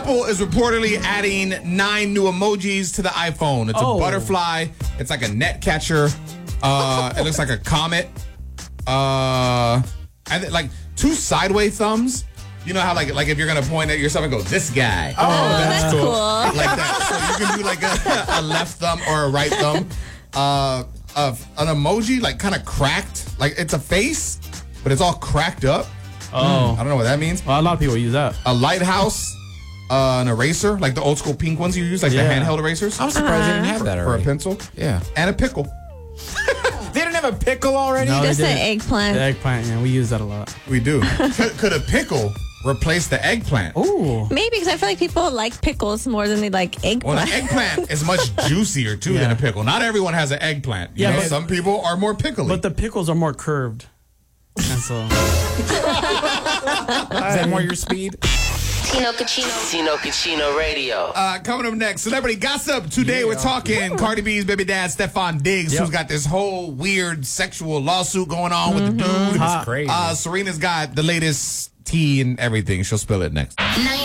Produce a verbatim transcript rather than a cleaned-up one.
Apple is reportedly adding nine new emojis to the iPhone. It's Oh. a butterfly. It's like a net catcher. Uh, it looks like a comet. Uh, and then, like two sideways thumbs. You know how like like if you're gonna point at yourself and go, this guy. Oh, that's, that's cool. cool. Like that. So you can do like a, a left thumb or a right thumb. Uh, of an emoji like kind of cracked. Like it's a face, but it's all cracked up. Oh. I don't know what that means. Well, a lot of people use that. A lighthouse, uh, an eraser, like the old school pink ones you use, like Yeah. the handheld erasers. I'm surprised they didn't have that For a already. pencil. Yeah. And a pickle. They didn't have a pickle already? No, they Just the didn't. eggplant. The eggplant, yeah, we use that a lot. We do. could, could a pickle replace the eggplant? Ooh. Maybe because I feel like people like pickles more than they like Well, eggplant. an eggplant is much juicier too than Yeah. a pickle. Not everyone has an eggplant. You Yeah, know, but- some people are more pickly. But the pickles are more curved. And so. Is that more your speed? Tino Cucino. Tino Cucino Radio. Uh, coming up next, celebrity gossip. Today we're talking Cardi B's baby dad, Stefan Diggs, Yep. who's got this whole weird sexual lawsuit going on with the dude. Hot. Crazy. Uh, Serena's got the latest tea and everything. She'll spill it next.